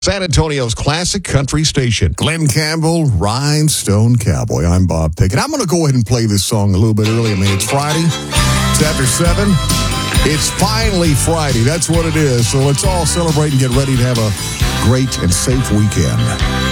San Antonio's classic country station. Glenn Campbell, Rhinestone Cowboy. I'm Bob Pickett. I'm going to go ahead and play this song a little bit early. I mean, it's Friday. It's after 7. It's finally Friday. That's what it is. So let's all celebrate and get ready to have a great and safe weekend.